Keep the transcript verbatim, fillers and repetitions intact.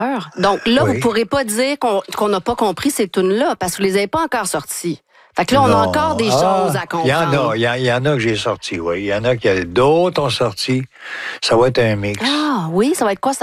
Donc là, Oui. vous pourrez pas dire qu'on qu'on n'a pas compris ces tunes-là, parce que vous les avez pas encore sorties. Fait que là, on Non. a encore des Ah, choses à comprendre. Il y en a, il y, en- il y en a que j'ai sorti, oui. Il y en a qui d'autres ont sorti. Ça va être un mix. Ah oui, ça va être quoi ça?